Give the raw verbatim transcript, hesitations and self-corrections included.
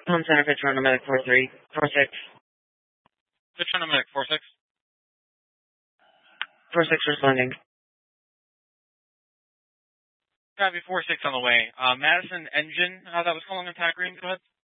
Home Center, Fitron, Medic four three, four six. Fitron, Medic four six. four six responding. Copy, four six on the way. Uh, Madison Engine, uh, that was calling attack green, go ahead.